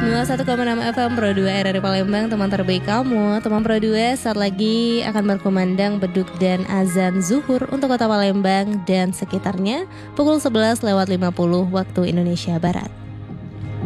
91,6 FM Pro 2 RRI Palembang, teman terbaik kamu. Teman Pro 2 saat lagi akan berkumandang beduk dan azan zuhur untuk kota Palembang dan sekitarnya pukul 11:50 waktu Indonesia Barat.